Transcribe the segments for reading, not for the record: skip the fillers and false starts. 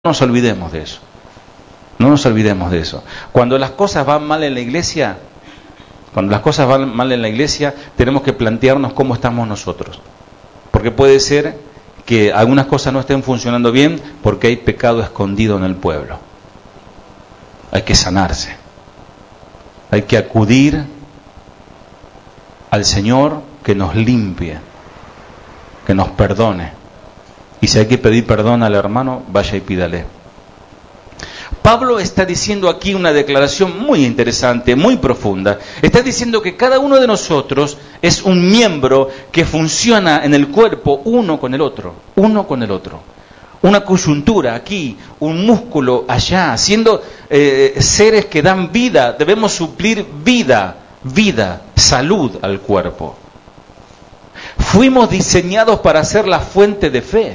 nos olvidemos de eso. No nos olvidemos de eso. Cuando las cosas van mal en la iglesia, tenemos que plantearnos cómo estamos nosotros. Porque puede ser que algunas cosas no estén funcionando bien porque hay pecado escondido en el pueblo. Hay que sanarse. Hay que acudir al Señor que nos limpie, que nos perdone. Y si hay que pedir perdón al hermano, vaya y pídale. Pablo está diciendo aquí una declaración muy interesante, muy profunda. Está diciendo que cada uno de nosotros es un miembro que funciona en el cuerpo uno con el otro. Una coyuntura aquí, un músculo allá, siendo seres que dan vida. Debemos suplir vida, salud al cuerpo. Fuimos diseñados para ser la fuente de fe.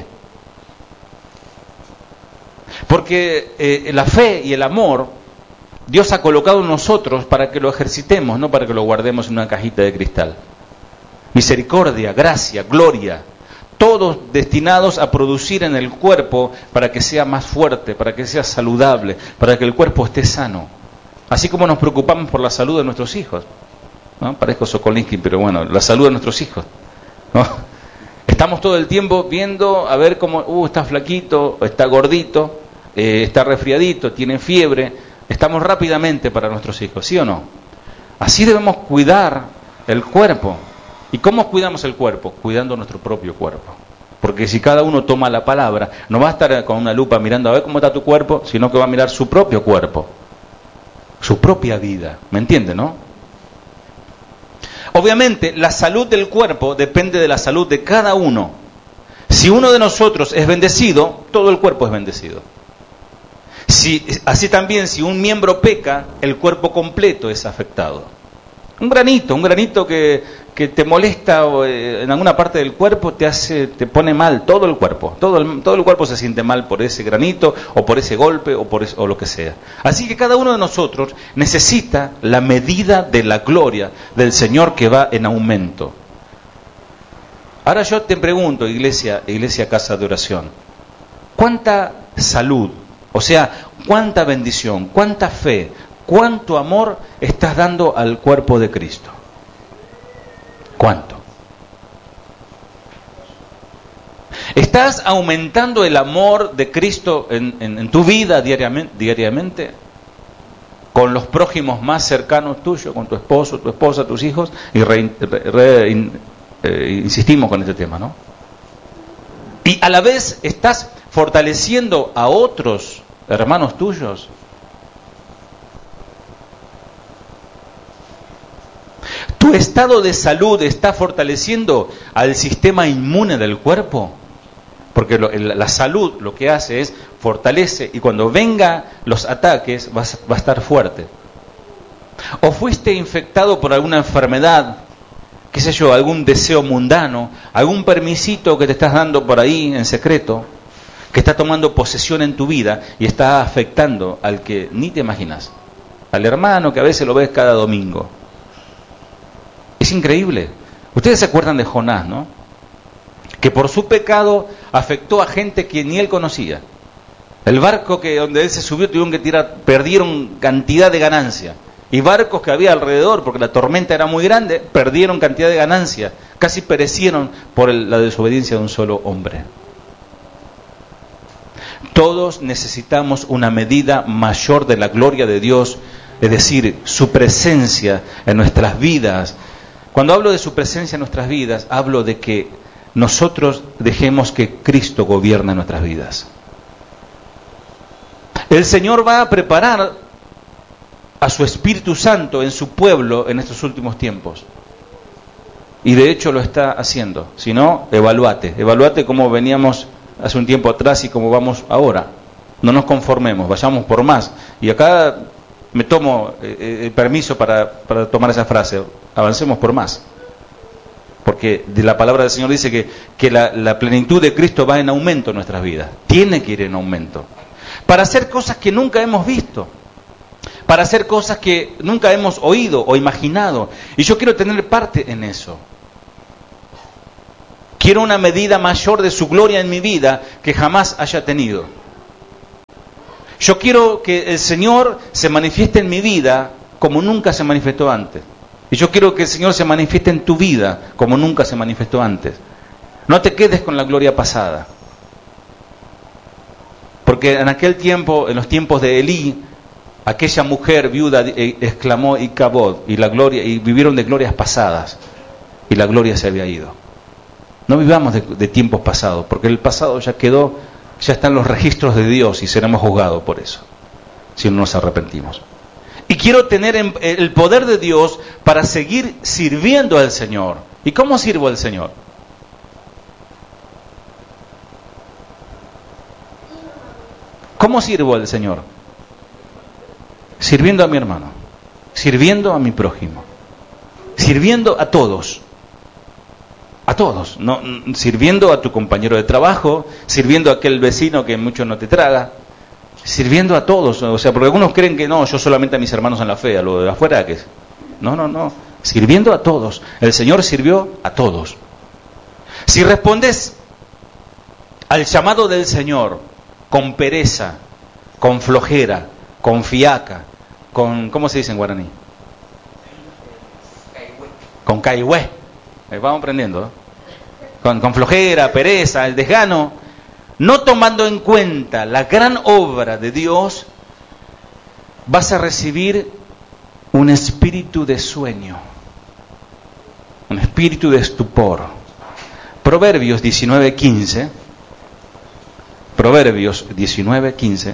Porque la fe y el amor, Dios ha colocado en nosotros para que lo ejercitemos, no para que lo guardemos en una cajita de cristal. Misericordia, gracia, gloria, todos destinados a producir en el cuerpo para que sea más fuerte, para que sea saludable, para que el cuerpo esté sano. Así como nos preocupamos por la salud de nuestros hijos, ¿no? Parezco Sokolinsky, pero bueno, la salud de nuestros hijos, ¿no? Estamos todo el tiempo viendo a ver cómo, está flaquito, está gordito, está resfriadito, tiene fiebre. Estamos rápidamente para nuestros hijos, ¿sí o no? Así debemos cuidar el cuerpo. ¿Y cómo cuidamos el cuerpo? Cuidando nuestro propio cuerpo. Porque si cada uno toma la palabra, no va a estar con una lupa mirando a ver cómo está tu cuerpo, sino que va a mirar su propio cuerpo, su propia vida. ¿Me entiende, no? Obviamente, la salud del cuerpo depende de la salud de cada uno. Si uno de nosotros es bendecido, todo el cuerpo es bendecido. Así también, si un miembro peca, el cuerpo completo es afectado. Un granito que te molesta en alguna parte del cuerpo te pone mal todo el cuerpo. Todo el cuerpo se siente mal por ese granito, o por ese golpe, o lo que sea. Así que cada uno de nosotros necesita la medida de la gloria del Señor que va en aumento. Ahora yo te pregunto, iglesia Casa de Oración, ¿cuánta salud, o sea, cuánta bendición, cuánta fe, cuánto amor estás dando al cuerpo de Cristo? ¿Cuánto? ¿Estás aumentando el amor de Cristo en tu vida diariamente? Con los prójimos más cercanos tuyos, con tu esposo, tu esposa, tus hijos, y insistimos con este tema, ¿no? Y a la vez estás fortaleciendo a otros hermanos tuyos. ¿Tu estado de salud está fortaleciendo al sistema inmune del cuerpo? Porque la salud lo que hace es fortalece, y cuando vengan los ataques va a estar fuerte. ¿O fuiste infectado por alguna enfermedad, qué sé yo, algún deseo mundano, algún permisito que te estás dando por ahí en secreto, que está tomando posesión en tu vida y está afectando al que ni te imaginas, al hermano que a veces lo ves cada domingo? Es increíble. Ustedes se acuerdan de Jonás, ¿no? Que por su pecado afectó a gente que ni él conocía. El barco donde él se subió tuvieron que perdieron cantidad de ganancia. Y barcos que había alrededor, porque la tormenta era muy grande, perdieron cantidad de ganancia. Casi perecieron por la desobediencia de un solo hombre. Todos necesitamos una medida mayor de la gloria de Dios, es decir, su presencia en nuestras vidas. Cuando hablo de su presencia en nuestras vidas, hablo de que nosotros dejemos que Cristo gobierne nuestras vidas. El Señor va a preparar a su Espíritu Santo en su pueblo en estos últimos tiempos. Y de hecho lo está haciendo. Si no, evalúate cómo veníamos hace un tiempo atrás y cómo vamos ahora. No nos conformemos, vayamos por más. Y acá me tomo el permiso para tomar esa frase: avancemos por más. Porque de la palabra del Señor dice que la plenitud de Cristo va en aumento en nuestras vidas. Tiene que ir en aumento. Para hacer cosas que nunca hemos visto. Para hacer cosas que nunca hemos oído o imaginado. Y yo quiero tener parte en eso. Quiero una medida mayor de su gloria en mi vida que jamás haya tenido. Yo quiero que el Señor se manifieste en mi vida como nunca se manifestó antes. Y yo quiero que el Señor se manifieste en tu vida como nunca se manifestó antes. No te quedes con la gloria pasada. Porque en aquel tiempo, en los tiempos de Elí, aquella mujer viuda exclamó Icabod, y la gloria, y vivieron de glorias pasadas, y la gloria se había ido. No vivamos de tiempos pasados, porque el pasado ya quedó, ya están los registros de Dios y seremos juzgados por eso, si no nos arrepentimos. Y quiero tener el poder de Dios para seguir sirviendo al Señor. ¿Y cómo sirvo al Señor? ¿Cómo sirvo al Señor? Sirviendo a mi hermano, sirviendo a mi prójimo, sirviendo a todos, no, sirviendo a tu compañero de trabajo, sirviendo a aquel vecino que mucho no te traga, sirviendo a todos. O sea, porque algunos creen que no, yo solamente a mis hermanos en la fe, a lo de afuera que es. No, sirviendo a todos. El Señor sirvió a todos. Si respondes al llamado del Señor con pereza, con flojera, con fiaca, con, ¿cómo se dice en guaraní? Con caigüe. Vamos aprendiendo, ¿eh? Con flojera, pereza, el desgano, no tomando en cuenta la gran obra de Dios, vas a recibir un espíritu de sueño, un espíritu de estupor. Proverbios 19:15. Proverbios 19:15.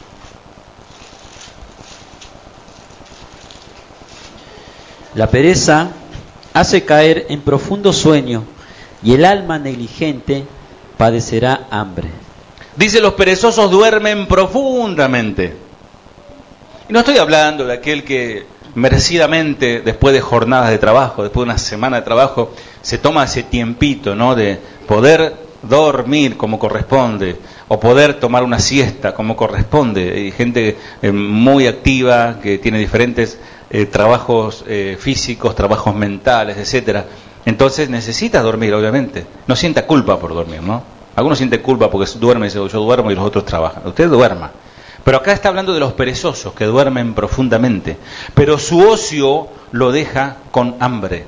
La pereza hace caer en profundo sueño, y el alma negligente padecerá hambre. Dice, los perezosos duermen profundamente. Y no estoy hablando de aquel que merecidamente, después de jornadas de trabajo, después de una semana de trabajo, se toma ese tiempito, ¿no?, de poder dormir como corresponde, o poder tomar una siesta como corresponde. Hay gente muy activa que tiene diferentes trabajos físicos, trabajos mentales, etcétera. Entonces necesita dormir, obviamente. No sienta culpa por dormir, ¿no? Algunos sienten culpa porque duermen y dicen, yo duermo y los otros trabajan. Usted duerma. Pero acá está hablando de los perezosos que duermen profundamente, pero su ocio lo deja con hambre.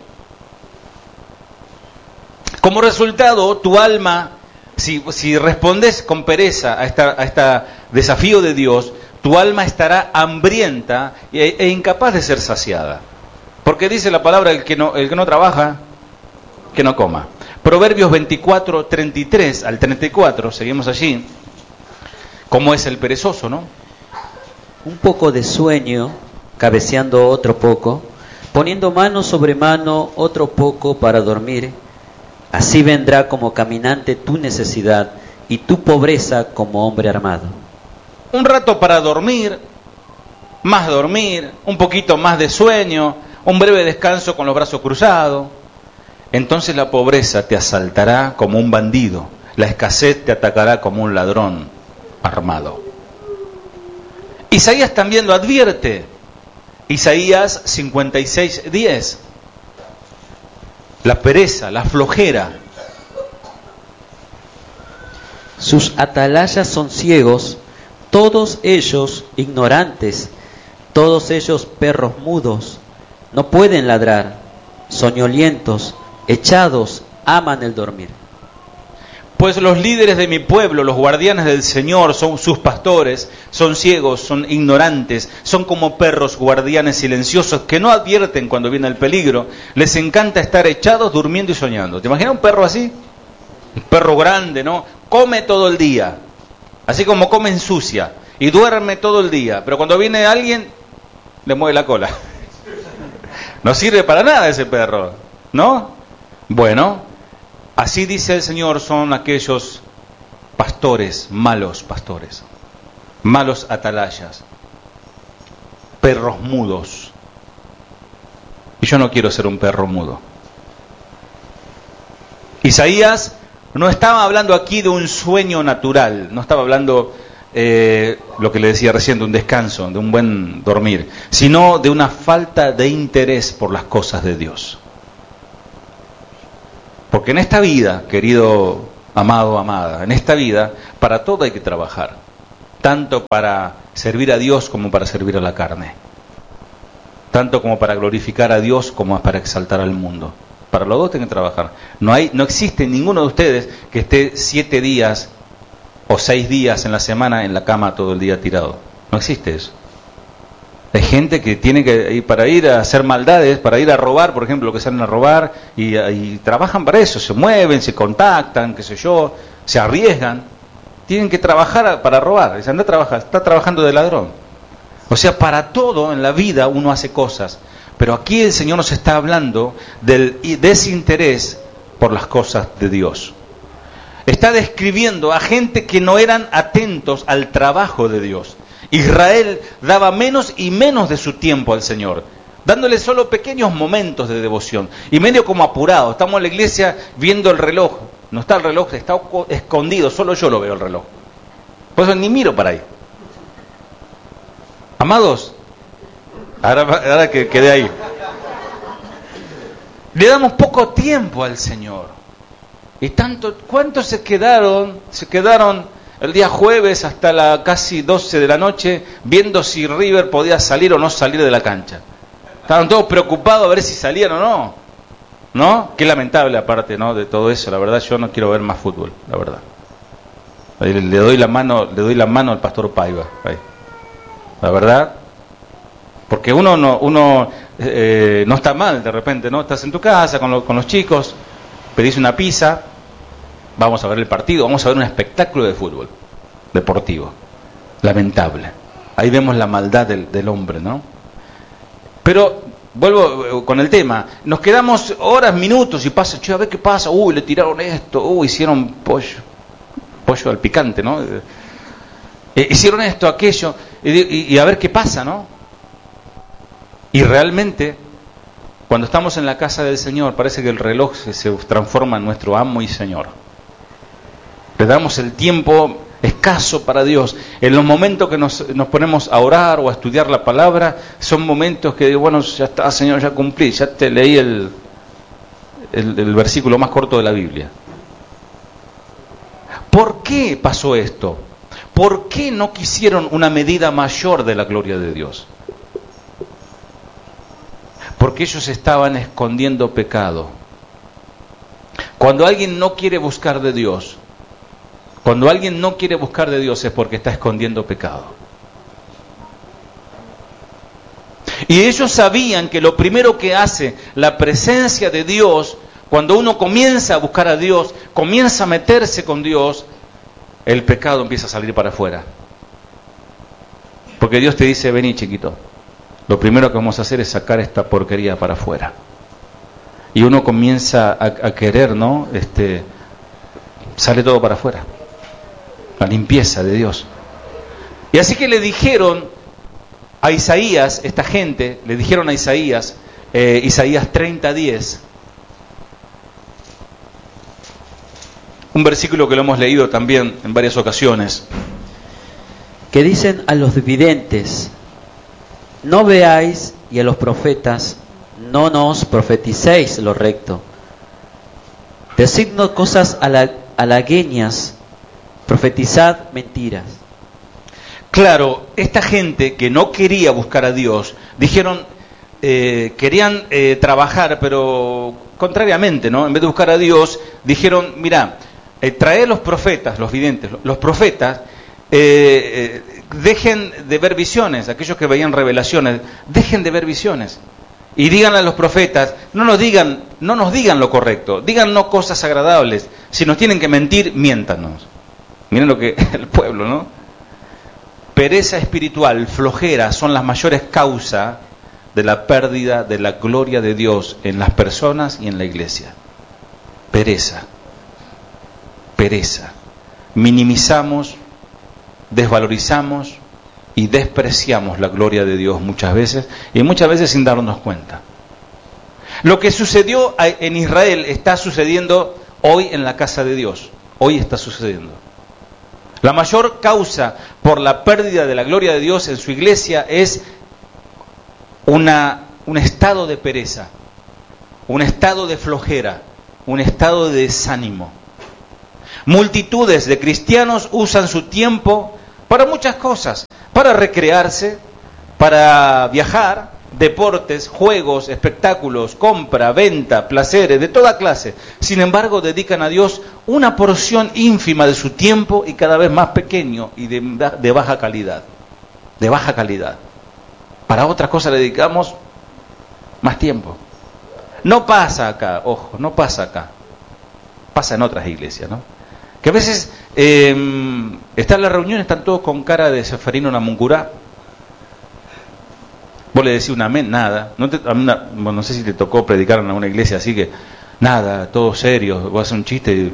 Como resultado, tu alma, si respondes con pereza a este desafío de Dios, tu alma estará hambrienta e incapaz de ser saciada. Porque dice la palabra, el que no trabaja, que no coma. Proverbios 24:33 al 34, seguimos allí. ¿Cómo es el perezoso, no? Un poco de sueño, cabeceando otro poco, poniendo mano sobre mano otro poco para dormir. Así vendrá como caminante tu necesidad y tu pobreza como hombre armado. Un rato para dormir, un poquito más de sueño, un breve descanso con los brazos cruzados. Entonces la pobreza te asaltará como un bandido, la escasez te atacará como un ladrón armado. Isaías también lo advierte. Isaías 56:10. La pereza, la flojera. Sus atalayas son ciegos, todos ellos ignorantes, todos ellos perros mudos, no pueden ladrar, soñolientos, echados, aman el dormir. Pues los líderes de mi pueblo, los guardianes del Señor, son sus pastores, son ciegos, son ignorantes, son como perros guardianes silenciosos que no advierten cuando viene el peligro. Les encanta estar echados, durmiendo y soñando. ¿Te imaginas un perro así? Un perro grande, ¿no? Come todo el día, así como come ensucia, y duerme todo el día, pero cuando viene alguien, le mueve la cola. No sirve para nada ese perro, ¿no? Bueno, así dice el Señor, son aquellos pastores, malos atalayas, perros mudos. Y yo no quiero ser un perro mudo. Isaías no estaba hablando aquí de un sueño natural, no estaba hablando, lo que le decía recién, de un descanso, de un buen dormir, sino de una falta de interés por las cosas de Dios. Porque en esta vida, querido amado, amada, en esta vida, para todo hay que trabajar. tanto para servir a Dios como para servir a la carne. Tanto como para glorificar a Dios como para exaltar al mundo. Para los dos tienen que trabajar. No existe ninguno de ustedes que esté 7 días o 6 días en la semana en la cama todo el día tirado. No existe eso. Hay gente que tiene que ir para ir a hacer maldades, para ir a robar, por ejemplo, que salen a robar y trabajan para eso, se mueven, se contactan, qué sé yo, se arriesgan. Tienen que trabajar para robar. Dicen, anda a trabajar, está trabajando de ladrón. O sea, para todo en la vida uno hace cosas. Pero aquí el Señor nos está hablando del desinterés por las cosas de Dios. Está describiendo a gente que no eran atentos al trabajo de Dios. Israel daba menos y menos de su tiempo al Señor, dándole solo pequeños momentos de devoción. Y medio como apurado, estamos en la iglesia viendo el reloj. No está el reloj, está escondido, solo yo lo veo el reloj. Por eso ni miro para ahí. Amados, ahora que quedé ahí, le damos poco tiempo al Señor. Y tanto, ¿cuántos se quedaron el día jueves hasta la casi 12 de la noche viendo si River podía salir o no salir de la cancha? Estaban todos preocupados a ver si salían o no. ¿No? Qué lamentable aparte, ¿no? De todo eso. La verdad, yo no quiero ver más fútbol, la verdad. Le doy la mano al pastor Paiva. Ahí. La verdad, porque uno no está mal de repente, ¿no? Estás en tu casa con los chicos, pedís una pizza, vamos a ver el partido, vamos a ver un espectáculo de fútbol deportivo. Lamentable. Ahí vemos la maldad del hombre, ¿no? Pero vuelvo con el tema. Nos quedamos horas, minutos y pasa, che, a ver qué pasa. Le tiraron esto, hicieron pollo al picante, ¿no? Hicieron esto, aquello, y a ver qué pasa, ¿no? Y realmente, cuando estamos en la casa del Señor, parece que el reloj se transforma en nuestro amo y Señor. Le damos el tiempo escaso para Dios. En los momentos que nos ponemos a orar o a estudiar la palabra, son momentos que digo, bueno, ya está, Señor, ya cumplí, ya te leí el versículo más corto de la Biblia. ¿Por qué pasó esto? ¿Por qué no quisieron una medida mayor de la gloria de Dios? Porque ellos estaban escondiendo pecado. Cuando alguien no quiere buscar de Dios, es porque está escondiendo pecado. Y ellos sabían que lo primero que hace la presencia de Dios, cuando uno comienza a buscar a Dios, comienza a meterse con Dios, el pecado empieza a salir para afuera. Porque Dios te dice, vení chiquito, lo primero que vamos a hacer es sacar esta porquería para afuera. Y uno comienza a querer, ¿no? Sale todo para afuera. La limpieza de Dios. Y así que le dijeron a Isaías, esta gente, le dijeron a Isaías 30:10, un versículo que lo hemos leído también en varias ocasiones. Que dicen a los videntes, no veáis, y a los profetas, no nos profeticéis lo recto. Decidnos cosas halagueñas, profetizad mentiras. Claro, esta gente que no quería buscar a Dios, dijeron, querían trabajar, pero contrariamente, ¿no? En vez de buscar a Dios, dijeron, mira, trae los profetas, los videntes, los profetas, dejen de ver visiones, aquellos que veían revelaciones, dejen de ver visiones. Y díganle a los profetas, no nos digan lo correcto, díganos cosas agradables. Si nos tienen que mentir, miéntanos. Miren lo que el pueblo, ¿no? Pereza espiritual, flojera, son las mayores causas de la pérdida de la gloria de Dios en las personas y en la iglesia. Pereza. Minimizamos, desvalorizamos y despreciamos la gloria de Dios muchas veces, y muchas veces sin darnos cuenta. Lo que sucedió en Israel está sucediendo hoy en la casa de Dios. Hoy está sucediendo. La mayor causa por la pérdida de la gloria de Dios en su iglesia es un estado de pereza, un estado de flojera, un estado de desánimo. Multitudes de cristianos usan su tiempo para muchas cosas, para recrearse, para viajar, deportes, juegos, espectáculos, compra, venta, placeres, de toda clase. Sin embargo, dedican a Dios una porción ínfima de su tiempo y cada vez más pequeño y de baja calidad. De baja calidad. Para otras cosas le dedicamos más tiempo. No pasa acá, ojo, no pasa acá. Pasa en otras iglesias, ¿no? Que a veces está en la reunión, están todos con cara de Seferino Namuncurá. Vos le decís un amén, nada. No sé si te tocó predicar en alguna iglesia así que, nada, todo serio, vos haces un chiste y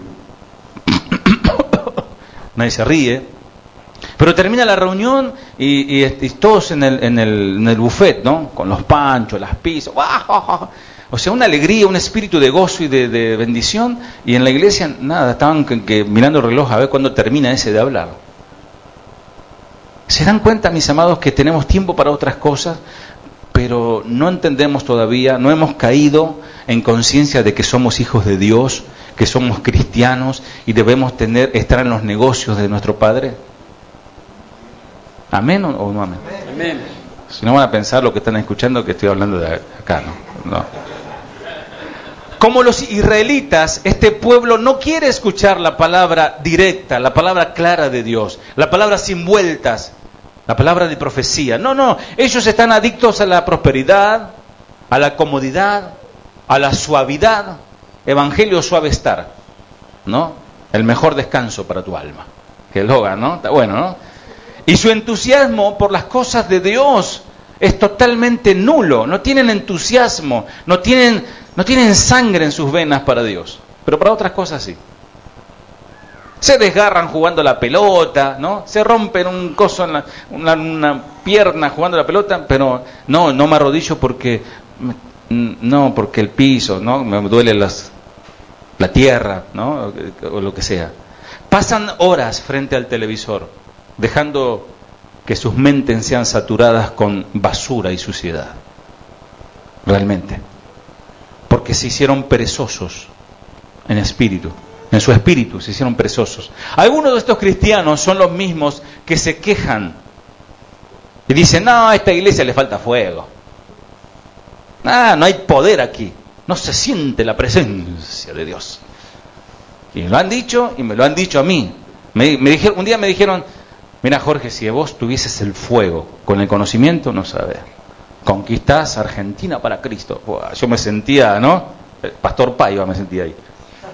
nadie se ríe. Pero termina la reunión y todos en el buffet, ¿no? Con los panchos, las pizzas. O sea, una alegría, un espíritu de gozo y de bendición. Y en la iglesia, nada, estaban mirando el reloj a ver cuándo termina ese de hablar. ¿Se dan cuenta, mis amados, que tenemos tiempo para otras cosas, pero no entendemos todavía, no hemos caído en conciencia de que somos hijos de Dios, que somos cristianos y debemos estar en los negocios de nuestro Padre? ¿Amén o no amén? Amén. Si no van a pensar lo que están escuchando que estoy hablando de acá, ¿no? Como los israelitas, este pueblo no quiere escuchar la palabra directa, la palabra clara de Dios, la palabra sin vueltas, la palabra de profecía. No, ellos están adictos a la prosperidad, a la comodidad, a la suavidad. Evangelio suave estar, ¿no? El mejor descanso para tu alma. Que eslogan, ¿no? Está bueno, ¿no? Y su entusiasmo por las cosas de Dios es totalmente nulo. No tienen entusiasmo, no tienen sangre en sus venas para Dios. Pero para otras cosas sí. Se desgarran jugando a la pelota, ¿no? Se rompen un coso en una pierna jugando a la pelota, pero no me arrodillo porque el piso, ¿no? Me duele la tierra, ¿no? O lo que sea. Pasan horas frente al televisor, dejando que sus mentes sean saturadas con basura y suciedad. Realmente. Porque se hicieron perezosos en espíritu. En su espíritu se hicieron perezosos. Algunos de estos cristianos son los mismos que se quejan y dicen, no, a esta iglesia le falta fuego. No hay poder aquí. No se siente la presencia de Dios. Y me lo han dicho y me lo han dicho a mí. Un día me dijeron, mira Jorge, si vos tuvieses el fuego con el conocimiento, no sabés. Conquistás Argentina para Cristo. Buah, yo me sentía, ¿no? El Pastor Paiva me sentía ahí.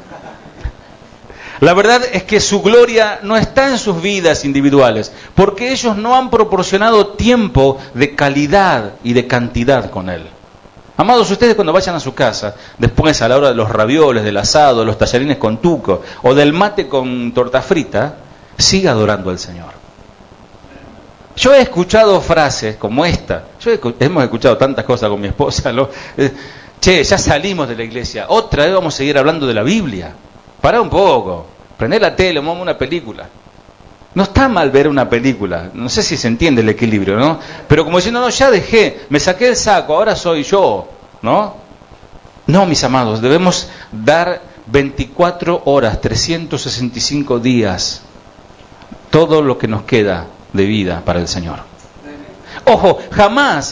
La verdad es que su gloria no está en sus vidas individuales, porque ellos no han proporcionado tiempo de calidad y de cantidad con Él. Amados, ustedes cuando vayan a su casa, después a la hora de los ravioles, del asado, los tallarines con tuco, o del mate con torta frita, siga adorando al Señor. Yo he escuchado frases como esta. Hemos escuchado tantas cosas con mi esposa. Che, ya salimos de la iglesia. Otra vez vamos a seguir hablando de la Biblia. Pará un poco. Prendé la tele, vamos a una película. No está mal ver una película. No sé si se entiende el equilibrio, ¿no? Pero como diciendo, no, ya dejé. Me saqué el saco, ahora soy yo, ¿no? No, mis amados. Debemos dar 24 horas, 365 días. Todo lo que nos queda de vida para el Señor. Ojo, jamás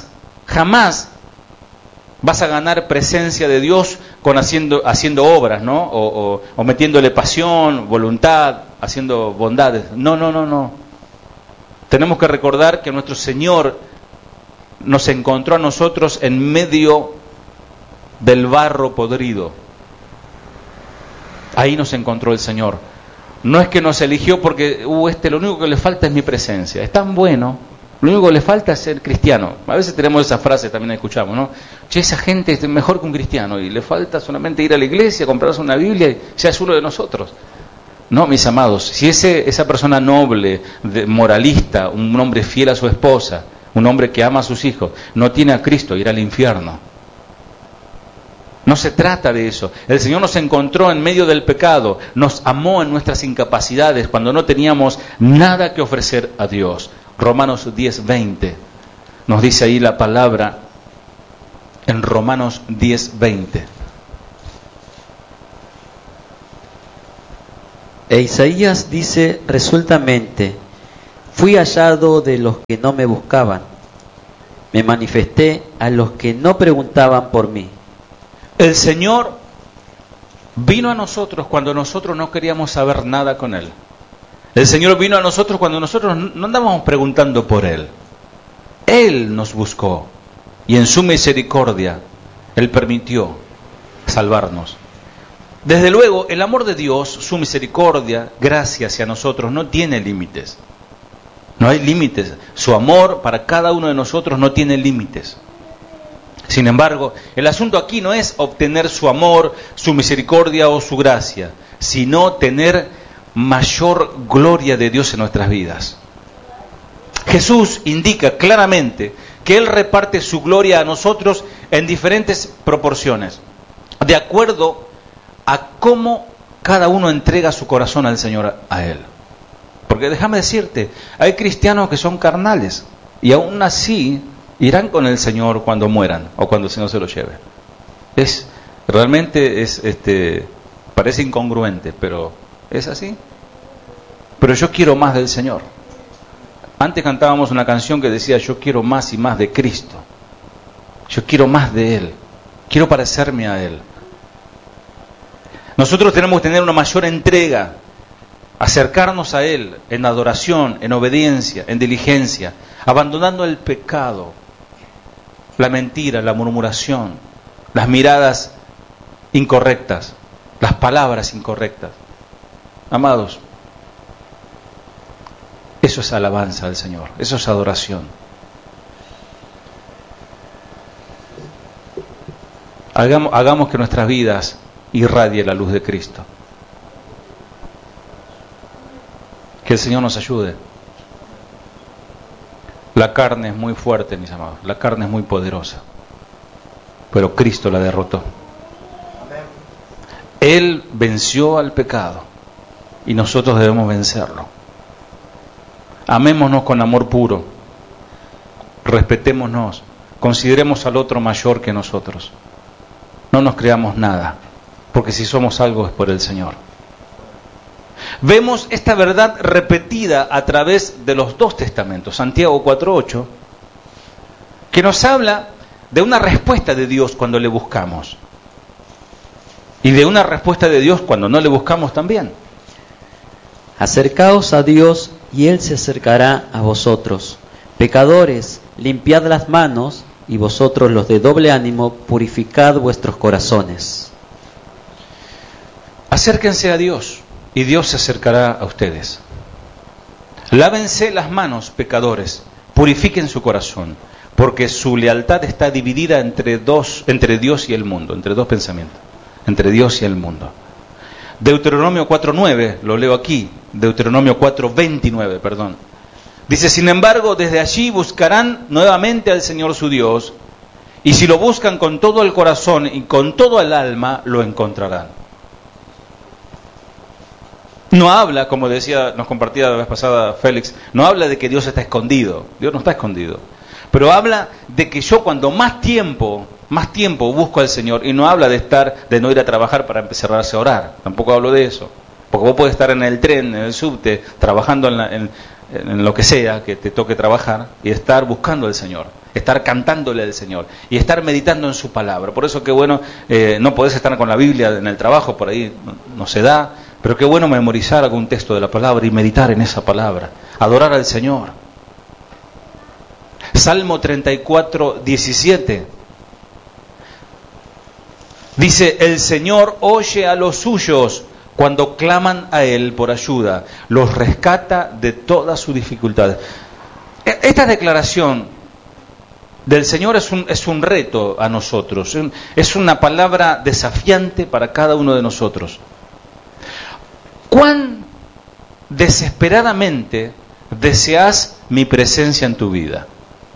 vas a ganar presencia de Dios haciendo obras, ¿no? O metiéndole pasión, voluntad, haciendo bondades. No. Tenemos que recordar que nuestro Señor nos encontró a nosotros en medio del barro podrido. Ahí nos encontró el Señor. No es que nos eligió porque, lo único que le falta es mi presencia. Es tan bueno, lo único que le falta es ser cristiano. A veces tenemos esa frase, también la escuchamos, ¿no? Che, esa gente es mejor que un cristiano y le falta solamente ir a la iglesia, comprarse una Biblia y ya es uno de nosotros. No, mis amados, si esa persona noble, moralista, un hombre fiel a su esposa, un hombre que ama a sus hijos, no tiene a Cristo, irá al infierno. No se trata de eso. El Señor nos encontró en medio del pecado, nos amó en nuestras incapacidades cuando no teníamos nada que ofrecer a Dios. Romanos 10:20 nos dice ahí la palabra en Romanos 10:20. E Isaías dice resueltamente, Fui hallado de los que no me buscaban. Me manifesté a los que no preguntaban por mí. El Señor vino a nosotros cuando nosotros no queríamos saber nada con Él. El Señor vino a nosotros cuando nosotros no andábamos preguntando por Él. Él nos buscó y en su misericordia Él permitió salvarnos. Desde luego, el amor de Dios, su misericordia, gracia hacia nosotros no tiene límites. No hay límites. Su amor para cada uno de nosotros no tiene límites. Sin embargo, el asunto aquí no es obtener su amor, su misericordia o su gracia, sino tener mayor gloria de Dios en nuestras vidas. Jesús indica claramente que Él reparte su gloria a nosotros en diferentes proporciones, de acuerdo a cómo cada uno entrega su corazón al Señor, a Él. Porque déjame decirte, hay cristianos que son carnales y aún así irán con el Señor cuando mueran o cuando el Señor se los lleve. Realmente parece incongruente, pero es así. Pero yo quiero más del Señor. Antes cantábamos una canción que decía: yo quiero más y más de Cristo. Yo quiero más de Él. Quiero parecerme a Él. Nosotros tenemos que tener una mayor entrega, acercarnos a Él en adoración, en obediencia, en diligencia, abandonando el pecado, la mentira, la murmuración, las miradas incorrectas, las palabras incorrectas. Amados, eso es alabanza al Señor, eso es adoración. Hagamos que nuestras vidas irradie la luz de Cristo. Que el Señor nos ayude. La carne es muy fuerte, mis amados. La carne es muy poderosa. Pero Cristo la derrotó. Él venció al pecado. Y nosotros debemos vencerlo. Amémonos con amor puro. Respetémonos. Consideremos al otro mayor que nosotros. No nos creamos nada. Porque si somos algo es por el Señor. Vemos esta verdad repetida a través de los dos testamentos, Santiago 4:8, que nos habla de una respuesta de Dios cuando le buscamos y de una respuesta de Dios cuando no le buscamos también. Acercaos a Dios y Él se acercará a vosotros. Pecadores, limpiad las manos, y vosotros los de doble ánimo, purificad vuestros corazones. Acérquense a Dios y Dios se acercará a ustedes. Lávense las manos, pecadores, purifiquen su corazón, porque su lealtad está dividida entre Dios y el mundo, entre dos pensamientos, entre Dios y el mundo. Deuteronomio 4:9, lo leo aquí, Deuteronomio 4:29, perdón. Dice: sin embargo, desde allí buscarán nuevamente al Señor su Dios, y si lo buscan con todo el corazón y con todo el alma, lo encontrarán. No habla, como decía, nos compartía la vez pasada Félix, no habla de que Dios está escondido. Dios no está escondido. Pero habla de que yo cuando más tiempo busco al Señor, y no habla de no ir a trabajar para empezar a orar. Tampoco hablo de eso. Porque vos podés estar en el tren, en el subte, trabajando en lo que sea que te toque trabajar, y estar buscando al Señor, estar cantándole al Señor, y estar meditando en su palabra. Por eso que bueno, no podés estar con la Biblia en el trabajo, por ahí no se da. Pero qué bueno memorizar algún texto de la palabra y meditar en esa palabra. Adorar al Señor. Salmo 34:17. Dice: el Señor oye a los suyos cuando claman a Él por ayuda. Los rescata de todas sus dificultades. Esta declaración del Señor es un reto a nosotros. Es una palabra desafiante para cada uno de nosotros. ¿Cuán desesperadamente deseas mi presencia en tu vida?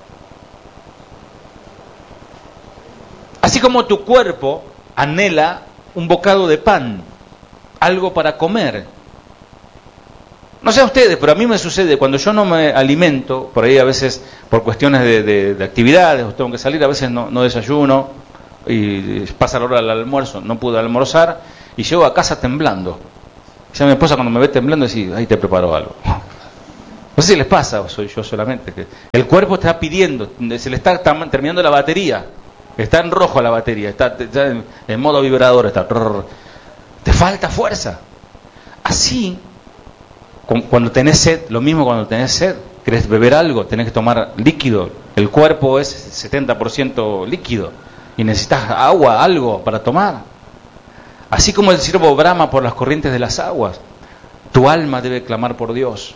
Así como tu cuerpo anhela un bocado de pan, algo para comer. No sé a ustedes, pero a mí me sucede cuando yo no me alimento, por ahí a veces por cuestiones de actividades, o tengo que salir, a veces no desayuno, y pasa la hora del almuerzo, no pude almorzar, y llego a casa temblando. Ya mi esposa cuando me ve temblando dice: ahí te preparó algo. No sé si les pasa o soy yo solamente, que el cuerpo está pidiendo, se le está terminando la batería, está en rojo la batería, está en modo vibrador, te falta fuerza. Así, cuando tenés sed, lo mismo cuando tenés sed, querés beber algo, tenés que tomar líquido, el cuerpo es 70% líquido y necesitas agua, algo para tomar. Así como el ciervo brama por las corrientes de las aguas, tu alma debe clamar por Dios.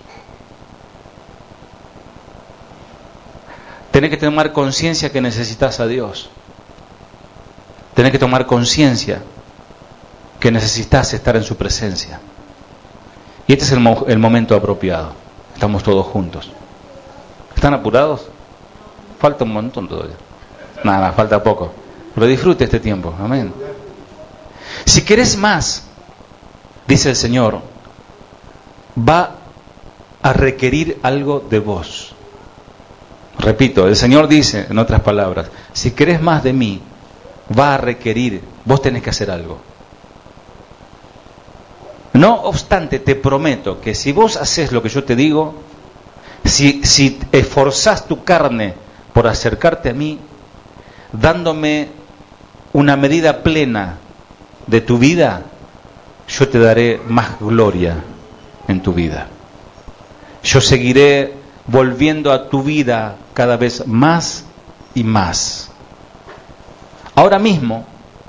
Tenés que tomar conciencia que necesitas a Dios. Tenés que tomar conciencia que necesitas estar en su presencia. Y este es el momento apropiado. Estamos todos juntos. ¿Están apurados? Falta un montón todavía. Nada, falta poco. Pero disfrute este tiempo. Amén. Si querés más, dice el Señor, va a requerir algo de vos. Repito, el Señor dice, en otras palabras, si querés más de mí, va a requerir, vos tenés que hacer algo. No obstante, te prometo que si vos haces lo que yo te digo, si esforzás tu carne por acercarte a mí, dándome una medida plena de tu vida, yo te daré más gloria en tu vida. Yo seguiré volviendo a tu vida cada vez más y más. Ahora mismo,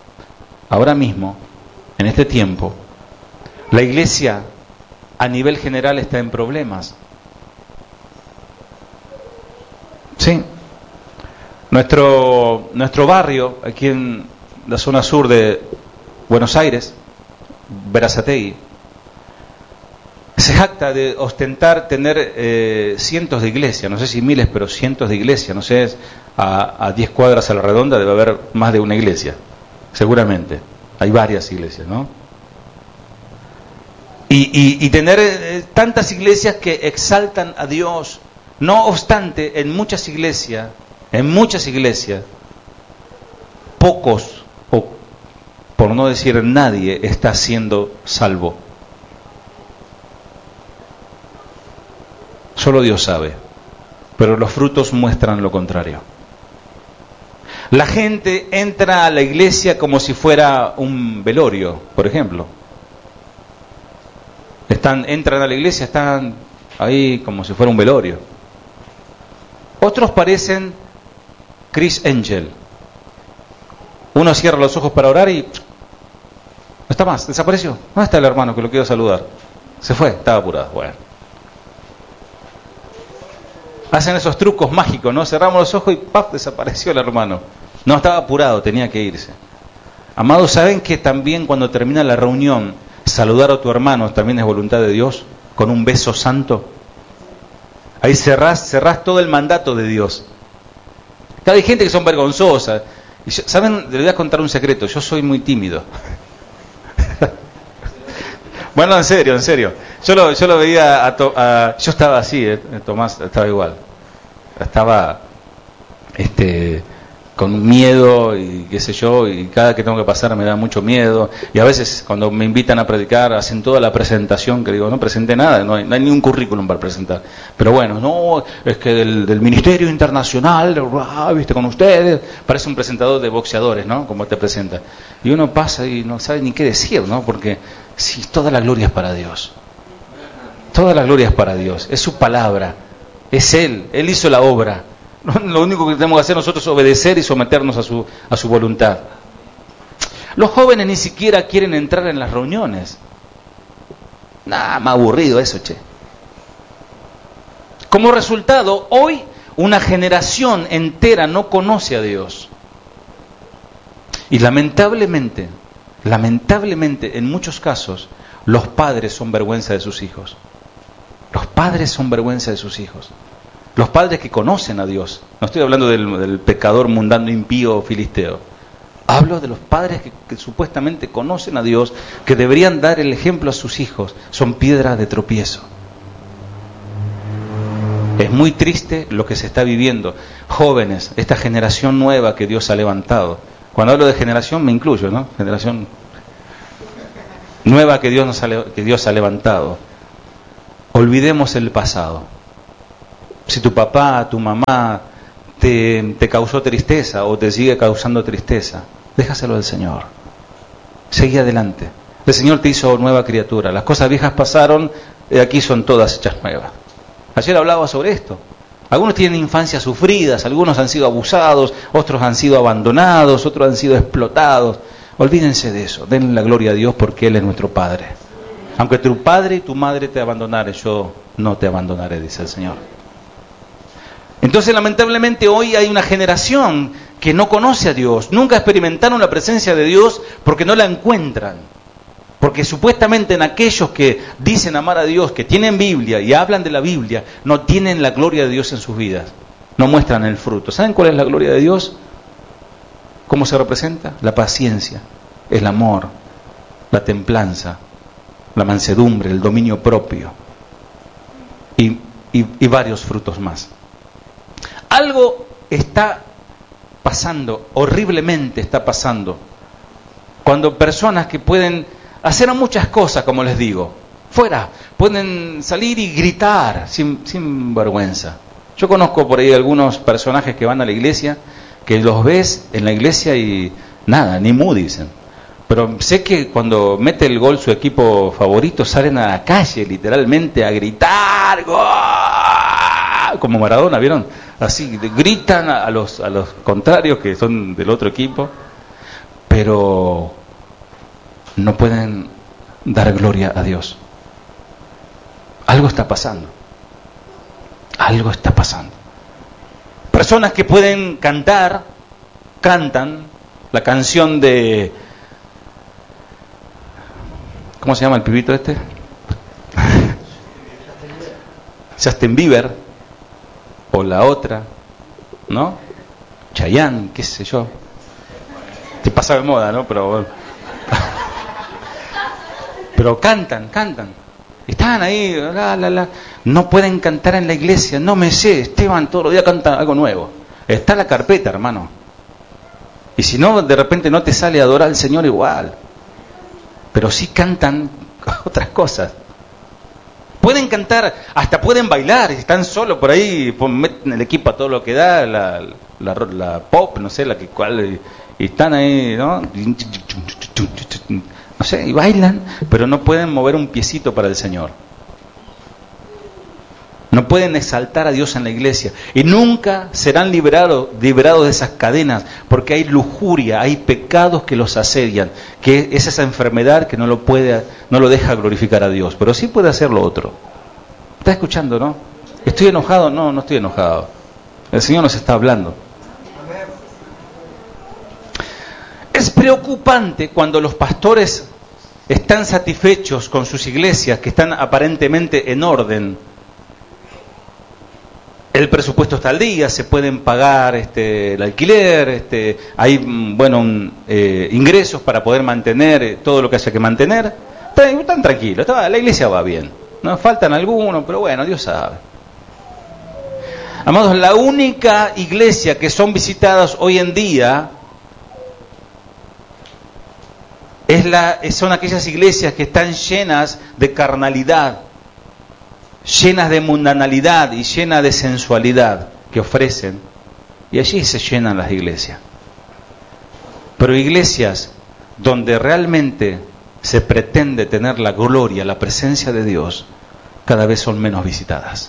en este tiempo, la iglesia a nivel general está en problemas. Sí. Nuestro barrio, aquí en la zona sur de Buenos Aires, Berazategui, se jacta de ostentar tener cientos de iglesias, no sé si miles, pero cientos de iglesias, no sé, a 10 cuadras a la redonda debe haber más de una iglesia, seguramente, hay varias iglesias, ¿no? Y tener tantas iglesias que exaltan a Dios. No obstante, en muchas iglesias, pocos, o por no decir nadie, está siendo salvo. Solo Dios sabe, pero los frutos muestran lo contrario. La gente entra a la iglesia como si fuera un velorio, por ejemplo. Entran a la iglesia, están ahí como si fuera un velorio. Otros parecen Chris Angel. Uno cierra los ojos para orar y no está más, desapareció. ¿Dónde está el hermano que lo quiero saludar? Se fue, estaba apurado. Bueno. Hacen esos trucos mágicos, ¿no? Cerramos los ojos y ¡paf! Desapareció el hermano. No, estaba apurado, tenía que irse. Amados, ¿saben que también cuando termina la reunión, saludar a tu hermano también es voluntad de Dios? Con un beso santo. Ahí cerrás todo el mandato de Dios. Hay gente que son vergonzosas. Y ¿saben? Les voy a contar un secreto. Yo soy muy tímido. Bueno, en serio. Yo lo veía yo estaba así, Tomás estaba igual. Estaba con miedo y qué sé yo, y cada que tengo que pasar me da mucho miedo. Y a veces cuando me invitan a predicar hacen toda la presentación, que digo, no presenté nada, no hay ni un currículum para presentar. Pero bueno, no, es que del Ministerio Internacional, viste, con ustedes, parece un presentador de boxeadores, ¿no? Como te presenta. Y uno pasa y no sabe ni qué decir, ¿no? Porque sí, toda la gloria es para Dios. Toda la gloria es para Dios, es su palabra, es Él hizo la obra. Lo único que tenemos que hacer nosotros es obedecer y someternos a su voluntad. Los jóvenes ni siquiera quieren entrar en las reuniones. Nada, más aburrido eso, che. Como resultado, hoy una generación entera no conoce a Dios. Y lamentablemente, en muchos casos, los padres son vergüenza de sus hijos. Los padres son vergüenza de sus hijos. Los padres que conocen a Dios. No estoy hablando del pecador mundano, impío, filisteo. Hablo de los padres que supuestamente conocen a Dios, que deberían dar el ejemplo a sus hijos. Son piedras de tropiezo. Es muy triste lo que se está viviendo. Jóvenes, esta generación nueva que Dios ha levantado. Cuando hablo de generación me incluyo, ¿no? Generación nueva que Dios ha levantado. Olvidemos el pasado. Si tu papá, tu mamá te causó tristeza o te sigue causando tristeza, déjaselo al Señor. Seguí adelante. El Señor te hizo nueva criatura. Las cosas viejas pasaron, y aquí son todas hechas nuevas. Ayer hablaba sobre esto. Algunos tienen infancias sufridas, algunos han sido abusados, otros han sido abandonados, otros han sido explotados. Olvídense de eso, denle la gloria a Dios porque Él es nuestro Padre. Aunque tu padre y tu madre te abandonaren, yo no te abandonaré, dice el Señor. Entonces, lamentablemente, hoy hay una generación que no conoce a Dios, nunca experimentaron la presencia de Dios porque no la encuentran. Porque supuestamente en aquellos que dicen amar a Dios, que tienen Biblia y hablan de la Biblia, no tienen la gloria de Dios en sus vidas, no muestran el fruto. ¿Saben cuál es la gloria de Dios? ¿Cómo se representa? La paciencia, el amor, la templanza, la mansedumbre, el dominio propio y varios frutos más. Algo está pasando, horriblemente está pasando, cuando personas que pueden hacer muchas cosas, como les digo, fuera, pueden salir y gritar sin vergüenza. Yo conozco por ahí algunos personajes que van a la iglesia, que los ves en la iglesia y nada, ni mu dicen. Pero sé que cuando mete el gol su equipo favorito, salen a la calle literalmente a gritar, ¡gol! Como Maradona, ¿vieron? Así, gritan a los contrarios que son del otro equipo, pero no pueden dar gloria a Dios. Algo está pasando. Algo está pasando. Personas que pueden cantan la canción de... ¿Cómo se llama el pibito este? Justin Bieber. O la otra, ¿no? Chayanne, qué sé yo. Te pasa de moda, ¿no? Pero cantan. Están ahí, no pueden cantar en la iglesia, no me sé, Esteban todos los días canta algo nuevo. Está en la carpeta, hermano. Y si no, de repente no te sale a adorar al Señor igual. Pero sí cantan otras cosas. Pueden cantar, hasta pueden bailar, están solos por ahí, meten el equipo a todo lo que da, la pop, no sé, y están ahí, ¿no? No sé, y bailan, pero no pueden mover un piecito para el Señor. No pueden exaltar a Dios en la iglesia. Y nunca serán liberados de esas cadenas, porque hay lujuria, hay pecados que los asedian, que es esa enfermedad que no lo deja glorificar a Dios, pero sí puede hacer lo otro. ¿Está escuchando, no? ¿Estoy enojado? No estoy enojado. El Señor nos está hablando. Es preocupante cuando los pastores están satisfechos con sus iglesias, que están aparentemente en orden. El presupuesto está al día, se pueden pagar el alquiler, hay ingresos para poder mantener todo lo que haya que mantener. Están tranquilos, la iglesia va bien. No faltan algunos, pero bueno, Dios sabe. Amados, la única iglesia que son visitadas hoy en día son aquellas iglesias que están llenas de carnalidad, llenas de mundanalidad y llenas de sensualidad que ofrecen, y allí se llenan las iglesias. Pero iglesias donde realmente se pretende tener la gloria, la presencia de Dios, cada vez son menos visitadas.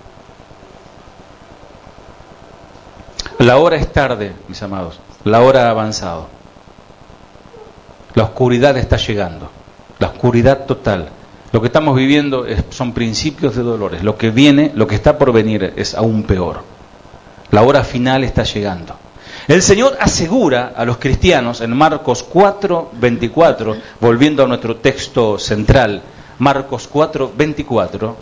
La hora es tarde, mis amados, la hora ha avanzado. La oscuridad está llegando, la oscuridad total. Lo que estamos viviendo son principios de dolores. Lo que viene, lo que está por venir es aún peor. La hora final está llegando. El Señor asegura a los cristianos en Marcos 4:24, volviendo a nuestro texto central, Marcos 4:24,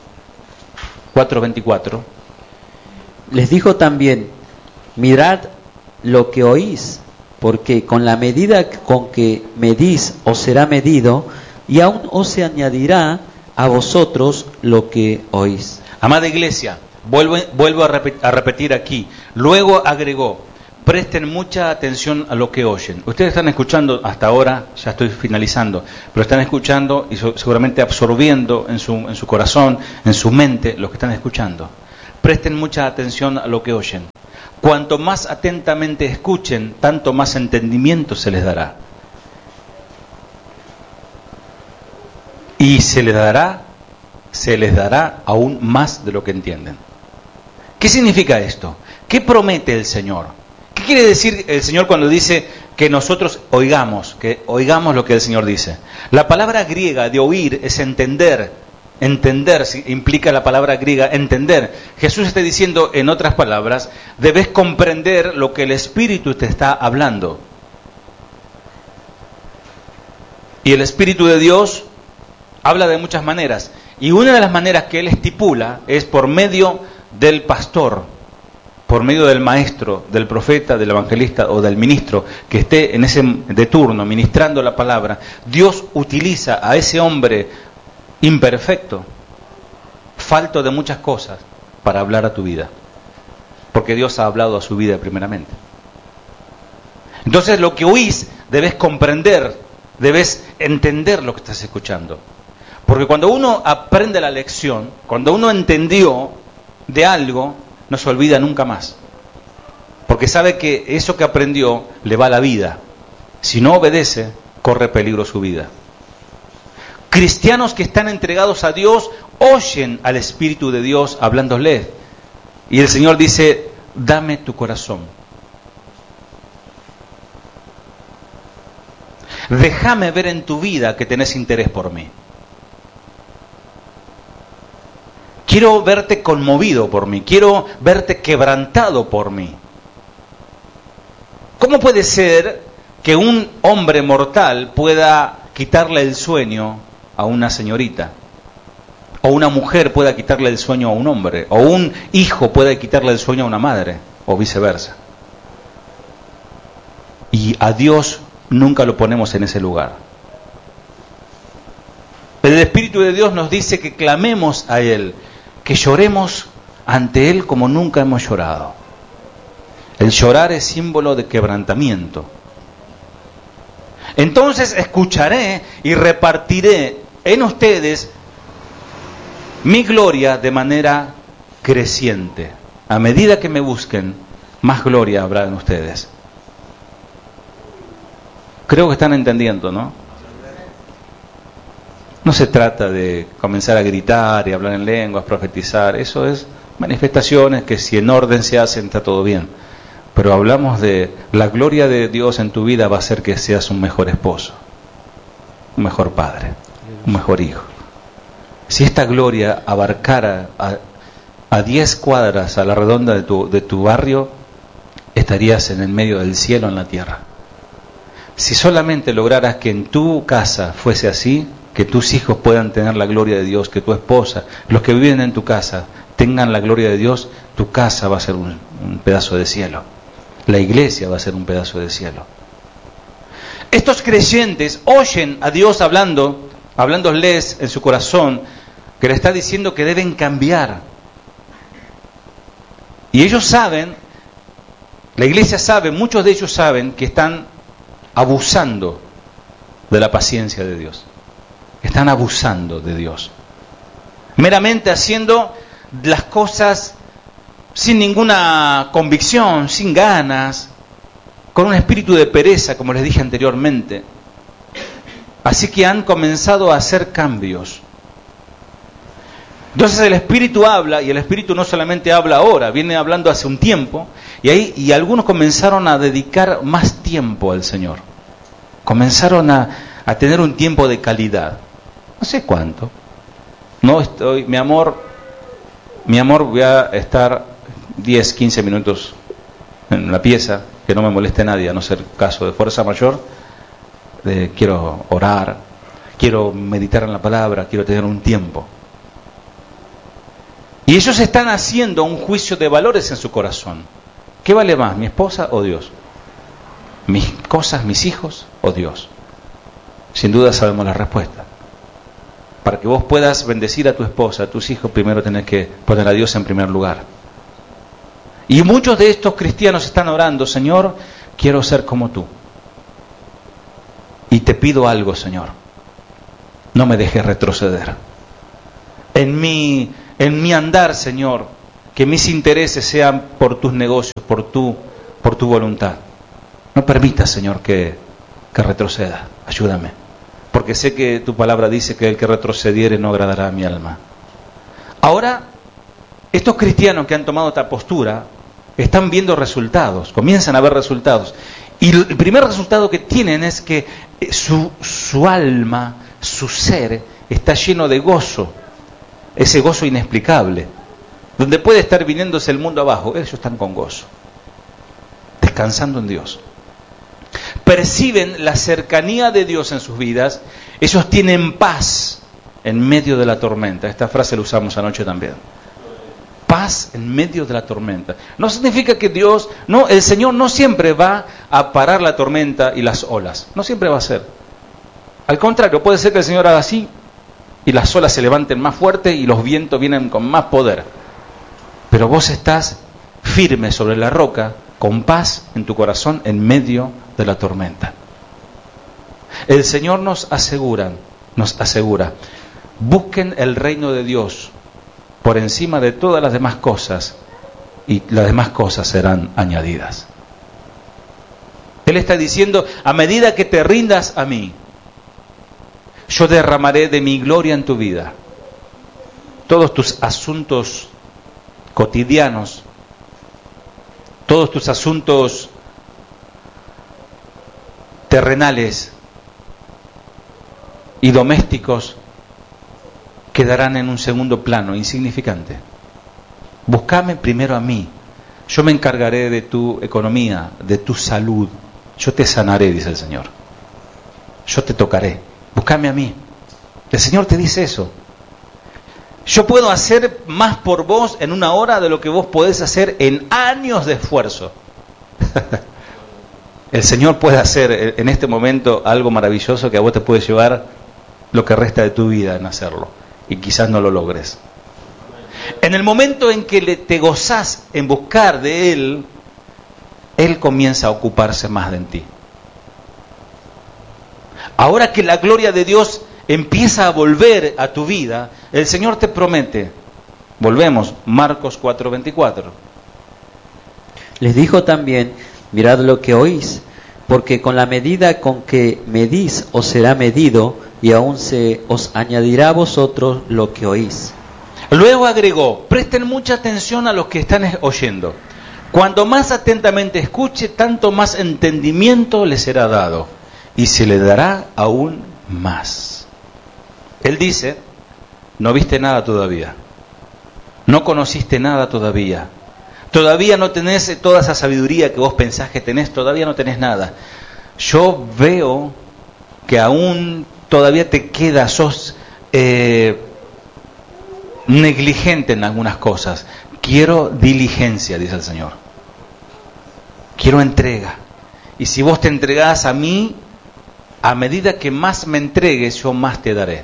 les dijo también: mirad lo que oís, porque con la medida con que medís os será medido, y aún os se añadirá a vosotros lo que oís. Amada iglesia, vuelvo a repetir aquí. Luego agregó: presten mucha atención a lo que oyen. Ustedes están escuchando hasta ahora, ya estoy finalizando, pero están escuchando y seguramente absorbiendo en su corazón, en su mente, lo que están escuchando. Presten mucha atención a lo que oyen. Cuanto más atentamente escuchen, tanto más entendimiento se les dará. Y se les dará aún más de lo que entienden. ¿Qué significa esto? ¿Qué promete el Señor? ¿Qué quiere decir el Señor cuando dice que nosotros oigamos lo que el Señor dice? La palabra griega de oír es entender. Entender implica la palabra griega entender. Jesús está diciendo, en otras palabras, debes comprender lo que el Espíritu te está hablando. Y el Espíritu de Dios habla de muchas maneras. Y una de las maneras que Él estipula es por medio del pastor, por medio del maestro, del profeta, del evangelista o del ministro que esté en ese de turno ministrando la palabra. Dios utiliza a ese hombre imperfecto, falto de muchas cosas, para hablar a tu vida. Porque Dios ha hablado a su vida primeramente. Entonces lo que oís debes comprender, debes entender lo que estás escuchando. Porque cuando uno aprende la lección, cuando uno entendió de algo, no se olvida nunca más. Porque sabe que eso que aprendió le va a la vida. Si no obedece, corre peligro su vida. Cristianos que están entregados a Dios oyen al Espíritu de Dios hablándoles. Y el Señor dice, dame tu corazón. Déjame ver en tu vida que tenés interés por mí. Quiero verte conmovido por mí. Quiero verte quebrantado por mí. ¿Cómo puede ser que un hombre mortal pueda quitarle el sueño a una señorita? O una mujer pueda quitarle el sueño a un hombre. O un hijo pueda quitarle el sueño a una madre. O viceversa. Y a Dios nunca lo ponemos en ese lugar. El Espíritu de Dios nos dice que clamemos a Él, que lloremos ante Él como nunca hemos llorado. El llorar es símbolo de quebrantamiento. Entonces escucharé y repartiré en ustedes mi gloria de manera creciente. A medida que me busquen, más gloria habrá en ustedes. Creo que están entendiendo, ¿no? No se trata de comenzar a gritar y hablar en lenguas, profetizar. Eso es manifestaciones que si en orden se hacen está todo bien. Pero hablamos de la gloria de Dios en tu vida va a hacer que seas un mejor esposo, un mejor padre, un mejor hijo. Si esta gloria abarcara a 10 cuadras a la redonda de tu barrio, estarías en el medio del cielo en la tierra. Si solamente lograras que en tu casa fuese así, que tus hijos puedan tener la gloria de Dios, que tu esposa, los que viven en tu casa, tengan la gloria de Dios, tu casa va a ser un pedazo de cielo. La iglesia va a ser un pedazo de cielo. Estos creyentes oyen a Dios hablándoles en su corazón, que le está diciendo que deben cambiar. Y ellos saben, la iglesia sabe, muchos de ellos saben que están abusando de la paciencia de Dios. Están abusando de Dios. Meramente haciendo las cosas sin ninguna convicción, sin ganas, con un espíritu de pereza, como les dije anteriormente. Así que han comenzado a hacer cambios. Entonces el Espíritu habla, y el Espíritu no solamente habla ahora, viene hablando hace un tiempo, y algunos comenzaron a dedicar más tiempo al Señor. Comenzaron a tener un tiempo de calidad. No sé cuánto. No estoy, mi amor, voy a estar 10, 15 minutos en la pieza, que no me moleste nadie, a no ser caso de fuerza mayor. Quiero orar, quiero meditar en la palabra, quiero tener un tiempo. Y ellos están haciendo un juicio de valores en su corazón. ¿Qué vale más, mi esposa o Dios? ¿Mis cosas, mis hijos o Dios? Sin duda sabemos la respuesta. Para que vos puedas bendecir a tu esposa, a tus hijos, primero tenés que poner a Dios en primer lugar. Y muchos de estos cristianos están orando, Señor, quiero ser como tú. Y te pido algo, Señor. No me dejes retroceder. En mi andar, Señor, que mis intereses sean por tus negocios, por tu voluntad. No permitas, Señor, que retroceda. Ayúdame. Porque sé que tu palabra dice que el que retrocediere no agradará a mi alma. Ahora, estos cristianos que han tomado esta postura están viendo resultados, comienzan a ver resultados. Y el primer resultado que tienen es que su alma, su ser, está lleno de gozo. Ese gozo inexplicable. Donde puede estar viniéndose el mundo abajo, ellos están con gozo. Descansando en Dios. Perciben la cercanía de Dios en sus vidas. Ellos tienen paz en medio de la tormenta. Esta frase la usamos anoche también. Paz en medio de la tormenta. No significa que el Señor no siempre va a parar la tormenta y las olas. No siempre va a ser. Al contrario, puede ser que el Señor haga así y las olas se levanten más fuerte y los vientos vienen con más poder. Pero vos estás firme sobre la roca, con paz en tu corazón en medio de la tormenta. El Señor nos asegura, busquen el reino de Dios por encima de todas las demás cosas, y las demás cosas serán añadidas. Él está diciendo, a medida que te rindas a mí, yo derramaré de mi gloria en tu vida. Todos tus asuntos cotidianos, todos tus asuntos terrenales y domésticos quedarán en un segundo plano, insignificante. Búscame primero a mí. Yo me encargaré de tu economía, de tu salud. Yo te sanaré, dice el Señor. Yo te tocaré. Búscame a mí. El Señor te dice eso. Yo puedo hacer más por vos en una hora de lo que vos podés hacer en años de esfuerzo. El Señor puede hacer en este momento algo maravilloso que a vos te puede llevar lo que resta de tu vida en hacerlo. Y quizás no lo logres. En el momento en que te gozás en buscar de Él, Él comienza a ocuparse más de ti. Ahora que la gloria de Dios empieza a volver a tu vida, el Señor te promete. Volvemos, Marcos 4:24. Les dijo también, mirad lo que oís, porque con la medida con que medís os será medido, y aún se os añadirá a vosotros lo que oís. Luego agregó, presten mucha atención a los que están oyendo. Cuando más atentamente escuche, tanto más entendimiento le será dado, y se le dará aún más. Él dice, no viste nada todavía, no conociste nada todavía, todavía no tenés toda esa sabiduría que vos pensás que tenés, todavía no tenés nada. Yo veo que aún todavía te queda, sos negligente en algunas cosas. Quiero diligencia, dice el Señor. Quiero entrega. Y si vos te entregás a mí, a medida que más me entregues, yo más te daré.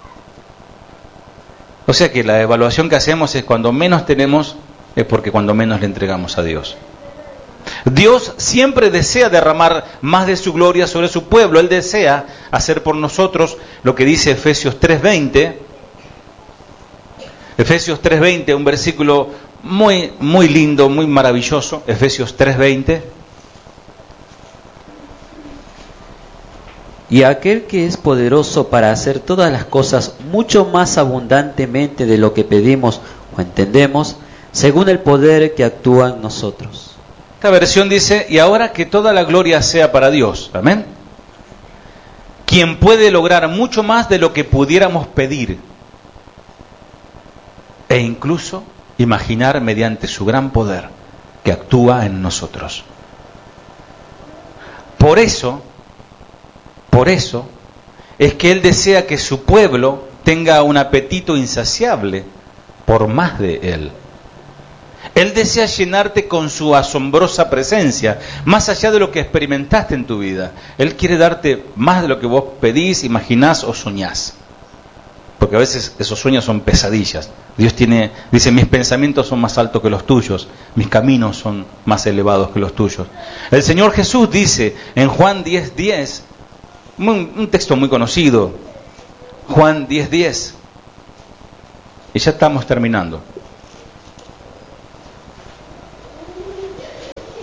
O sea que la evaluación que hacemos es cuando menos tenemos, es porque cuando menos le entregamos a Dios. Dios siempre desea derramar más de su gloria sobre su pueblo. Él desea hacer por nosotros lo que dice Efesios 3:20. Efesios 3:20, un versículo muy, muy lindo, muy maravilloso. Efesios 3:20. Y aquel que es poderoso para hacer todas las cosas mucho más abundantemente de lo que pedimos o entendemos, según el poder que actúa en nosotros. Esta versión dice, y ahora que toda la gloria sea para Dios. Amén. Quien puede lograr mucho más de lo que pudiéramos pedir e incluso imaginar mediante su gran poder que actúa en nosotros. Por eso es que Él desea que su pueblo tenga un apetito insaciable por más de Él. Él desea llenarte con su asombrosa presencia, más allá de lo que experimentaste en tu vida. Él quiere darte más de lo que vos pedís, imaginás o soñás. Porque a veces esos sueños son pesadillas. Dios dice, mis pensamientos son más altos que los tuyos, mis caminos son más elevados que los tuyos. El Señor Jesús dice en Juan 10:10, un texto muy conocido, Juan 10:10, y ya estamos terminando.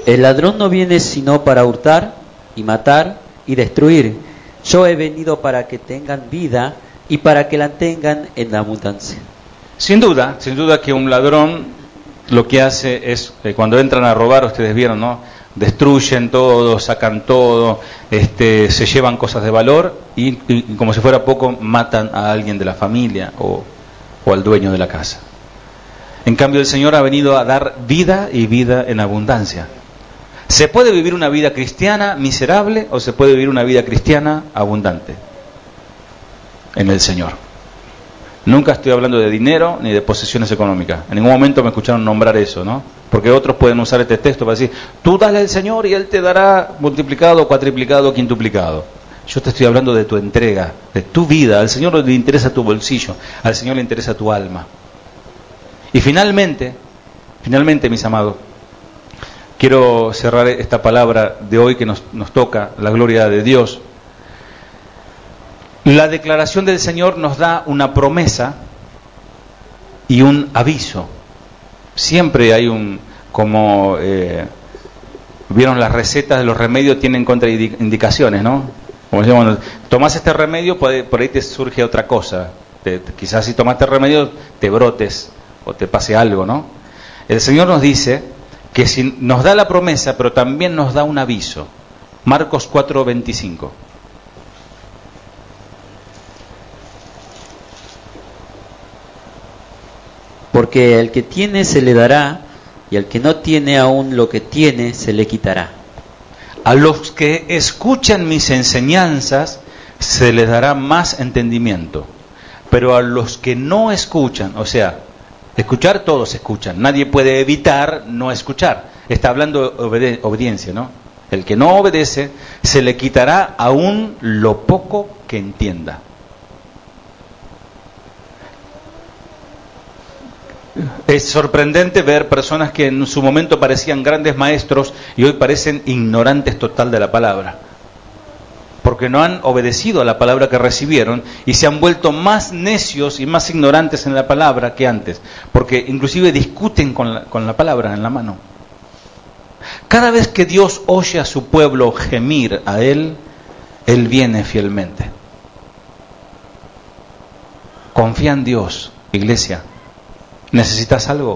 El ladrón no viene sino para hurtar y matar y destruir. Yo he venido para que tengan vida y para que la tengan en abundancia. Sin duda que un ladrón lo que hace es, cuando entran a robar, ustedes vieron, ¿no? Destruyen todo, sacan todo, se llevan cosas de valor y como si fuera poco matan a alguien de la familia o al dueño de la casa. En cambio el Señor ha venido a dar vida y vida en abundancia. ¿Se puede vivir una vida cristiana miserable o se puede vivir una vida cristiana abundante? En el Señor. Nunca estoy hablando de dinero ni de posesiones económicas. En ningún momento me escucharon nombrar eso, ¿no? Porque otros pueden usar este texto para decir, tú dale al Señor y Él te dará multiplicado, cuatriplicado, quintuplicado. Yo te estoy hablando de tu entrega, de tu vida. Al Señor le interesa tu bolsillo, al Señor le interesa tu alma. Y finalmente, mis amados, quiero cerrar esta palabra de hoy que nos toca, la gloria de Dios. La declaración del Señor nos da una promesa y un aviso. Siempre hay vieron las recetas de los remedios, tienen contraindicaciones, ¿no? Como decimos, bueno, tomás este remedio, por ahí te surge otra cosa. Quizás si tomaste el remedio te brotes o te pase algo, ¿no? El Señor nos dice que nos da la promesa, pero también nos da un aviso. Marcos 4:25. Porque el que tiene se le dará, y al que no tiene aún lo que tiene se le quitará. A los que escuchan mis enseñanzas se les dará más entendimiento, pero a los que no escuchan, o sea, escuchar todos escuchan, nadie puede evitar no escuchar. Está hablando de obediencia, ¿no? El que no obedece se le quitará aún lo poco que entienda. Es sorprendente ver personas que en su momento parecían grandes maestros y hoy parecen ignorantes total de la palabra, porque no han obedecido a la palabra que recibieron y se han vuelto más necios y más ignorantes en la palabra que antes, porque inclusive discuten con la palabra en la mano. Cada vez que Dios oye a su pueblo gemir a Él, Él viene fielmente. Confía en Dios, iglesia. ¿Necesitas algo?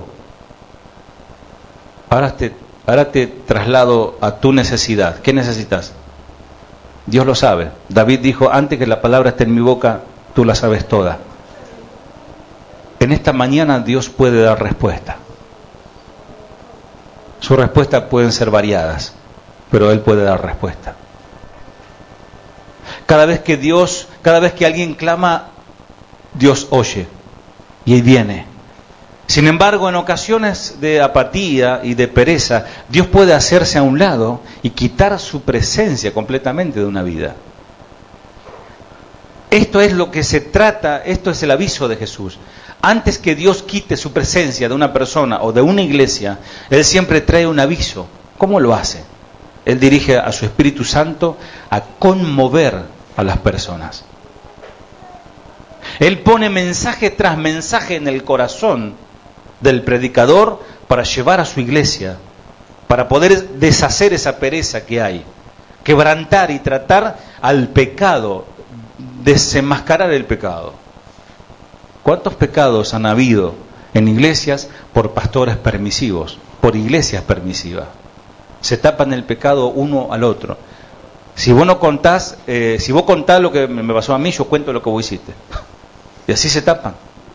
Ahora te traslado a tu necesidad. ¿Qué necesitas? Dios lo sabe. David dijo, antes que la palabra esté en mi boca, tú la sabes toda. En esta mañana Dios puede dar respuesta. Sus respuestas pueden ser variadas, pero Él puede dar respuesta. Cada vez que alguien clama, Dios oye y Él viene. Sin embargo, en ocasiones de apatía y de pereza, Dios puede hacerse a un lado y quitar su presencia completamente de una vida. Esto es lo que se trata, esto es el aviso de Jesús. Antes que Dios quite su presencia de una persona o de una iglesia, Él siempre trae un aviso. ¿Cómo lo hace? Él dirige a su Espíritu Santo a conmover a las personas. Él pone mensaje tras mensaje en el corazón del predicador para llevar a su iglesia, para poder deshacer esa pereza que hay, quebrantar y tratar al pecado, desenmascarar el pecado. ¿Cuántos pecados han habido en iglesias por pastores permisivos, por iglesias permisivas? Se tapan el pecado uno al otro. Si vos contás lo que me pasó a mí, yo cuento lo que vos hiciste. Y así se tapan.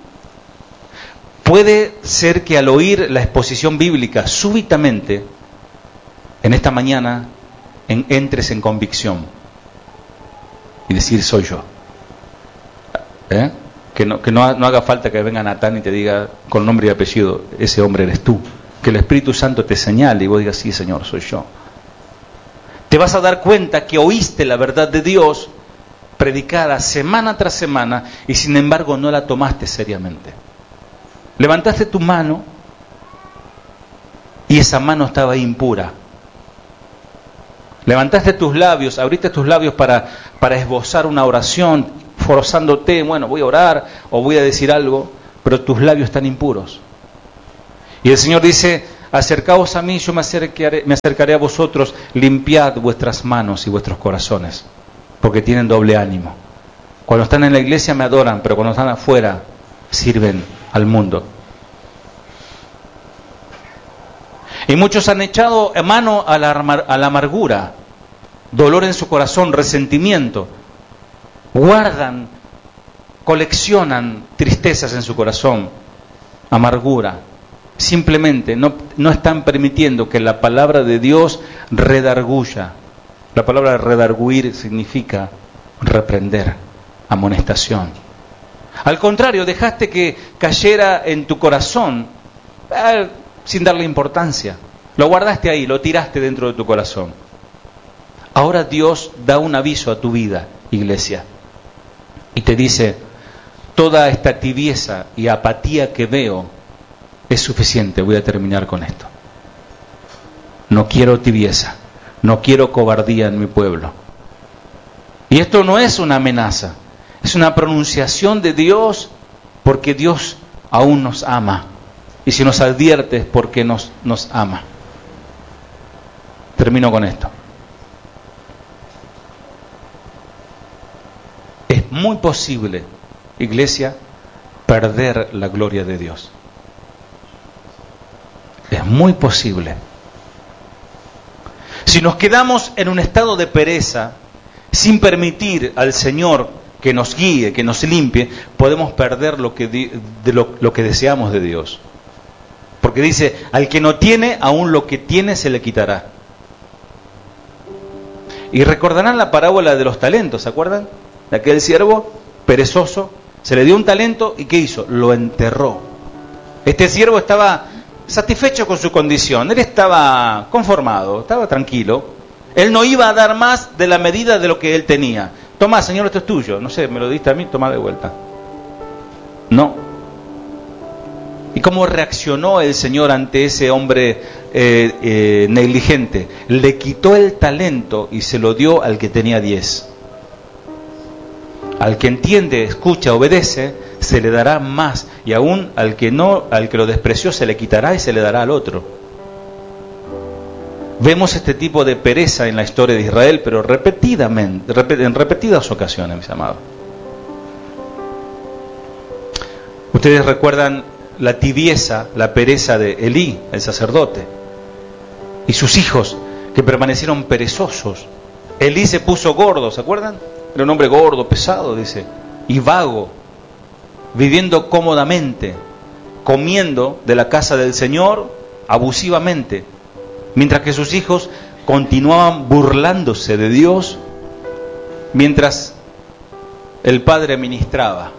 Puede ser que al oír la exposición bíblica súbitamente, en esta mañana, entres en convicción y decir, soy yo. Que no haga falta que venga Natán y te diga con nombre y apellido, ese hombre eres tú. Que el Espíritu Santo te señale y vos digas, sí Señor, soy yo. Te vas a dar cuenta que oíste la verdad de Dios predicada semana tras semana y sin embargo no la tomaste seriamente. Levantaste tu mano y esa mano estaba impura. Levantaste tus labios, abriste tus labios para esbozar una oración, forzándote, bueno, voy a orar o voy a decir algo, pero tus labios están impuros. Y el Señor dice, acercaos a mí, yo me acercaré a vosotros, limpiad vuestras manos y vuestros corazones, porque tienen doble ánimo. Cuando están en la iglesia me adoran, pero cuando están afuera sirven al mundo. Y muchos han echado mano a la amargura, dolor en su corazón, resentimiento. Guardan, coleccionan tristezas en su corazón, amargura. Simplemente no están permitiendo que la palabra de Dios redarguya. La palabra redarguir significa reprender, amonestación. Al contrario, dejaste que cayera en tu corazón sin darle importancia. Lo guardaste ahí, lo tiraste dentro de tu corazón. Ahora Dios da un aviso a tu vida, iglesia, y te dice: toda esta tibieza y apatía que veo es suficiente. Voy a terminar con esto. No quiero tibieza, no quiero cobardía en mi pueblo. Y esto no es una amenaza, es una pronunciación de Dios, porque Dios aún nos ama. Y si nos advierte es porque nos ama. Termino con esto. Es muy posible, iglesia, perder la gloria de Dios. Es muy posible. Si nos quedamos en un estado de pereza, sin permitir al Señor que nos guíe, que nos limpie, podemos perder lo que deseamos de Dios. Porque dice: al que no tiene, aún lo que tiene se le quitará. Y recordarán la parábola de los talentos, ¿se acuerdan? De aquel siervo perezoso, se le dio un talento y ¿qué hizo? Lo enterró. Este siervo estaba satisfecho con su condición, él estaba conformado, estaba tranquilo. Él no iba a dar más de la medida de lo que él tenía. Toma, Señor, esto es tuyo. No sé, me lo diste a mí, toma de vuelta. No. ¿Y cómo reaccionó el Señor ante ese hombre negligente? Le quitó el talento y se lo dio al que tenía 10. Al que entiende, escucha, obedece, se le dará más. Y aún al que lo despreció, se le quitará y se le dará al otro. Vemos este tipo de pereza en la historia de Israel, pero en repetidas ocasiones, mis amados. Ustedes recuerdan la tibieza, la pereza de Elí, el sacerdote, y sus hijos que permanecieron perezosos. Elí se puso gordo, ¿se acuerdan? Era un hombre gordo, pesado, dice, y vago, viviendo cómodamente, comiendo de la casa del Señor abusivamente, mientras que sus hijos continuaban burlándose de Dios mientras el padre ministraba.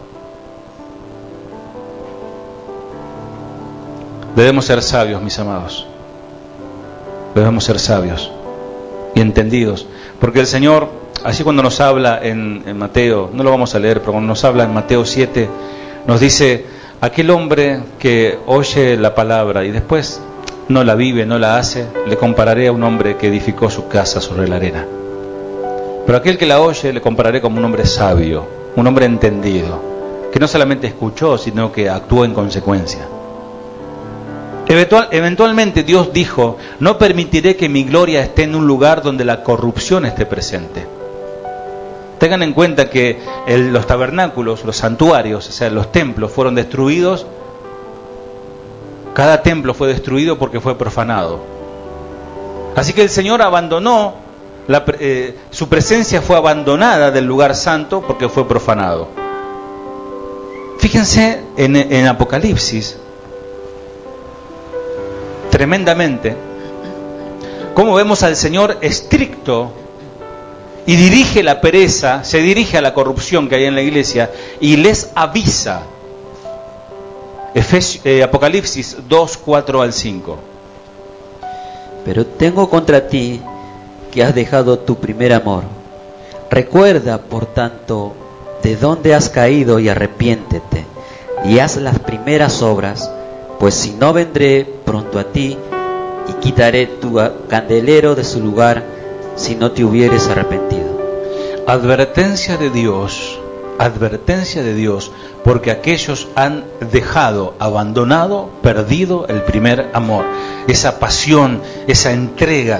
Debemos ser sabios, mis amados. Debemos ser sabios y entendidos, porque el Señor, así cuando nos habla en Mateo, no lo vamos a leer, pero cuando nos habla en Mateo 7, nos dice: aquel hombre que oye la palabra y después no la vive, no la hace, le compararé a un hombre que edificó su casa sobre la arena. Pero aquel que la oye le compararé como un hombre sabio, un hombre entendido, que no solamente escuchó, sino que actuó en consecuencia. Eventualmente Dios dijo: no permitiré que mi gloria esté en un lugar donde la corrupción esté presente. Tengan en cuenta que los tabernáculos, los santuarios, o sea, los templos fueron destruidos. Cada templo fue destruido porque fue profanado. Así que el Señor abandonó, su presencia fue abandonada del lugar santo porque fue profanado. Fíjense en Apocalipsis, tremendamente, cómo vemos al Señor estricto y dirige la pereza, se dirige a la corrupción que hay en la iglesia y les avisa. Apocalipsis 2, 4 al 5. Pero tengo contra ti que has dejado tu primer amor. Recuerda, por tanto, de dónde has caído y arrepiéntete, y haz las primeras obras, pues si no, vendré pronto a ti y quitaré tu candelero de su lugar si no te hubieres arrepentido. Advertencia de Dios advertencia de Dios, porque aquellos han dejado, abandonado, perdido el primer amor. Esa pasión, esa entrega,